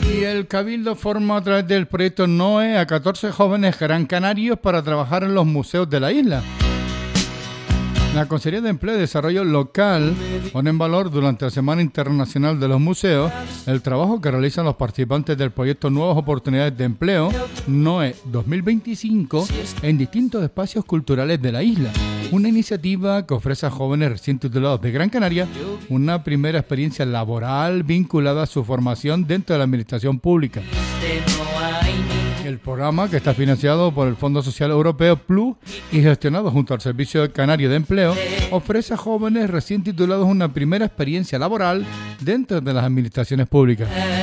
Y el Cabildo forma a través del proyecto NOE a 14 jóvenes gran canarios para trabajar en los museos de la isla. La Consejería de Empleo y Desarrollo Local pone en valor durante la Semana Internacional de los Museos el trabajo que realizan los participantes del proyecto Nuevas Oportunidades de Empleo NOE 2025 en distintos espacios culturales de la isla. Una iniciativa que ofrece a jóvenes recién titulados de Gran Canaria una primera experiencia laboral vinculada a su formación dentro de la administración pública. El programa, que está financiado por el Fondo Social Europeo Plus y gestionado junto al Servicio Canario de Empleo, ofrece a jóvenes recién titulados una primera experiencia laboral dentro de las administraciones públicas.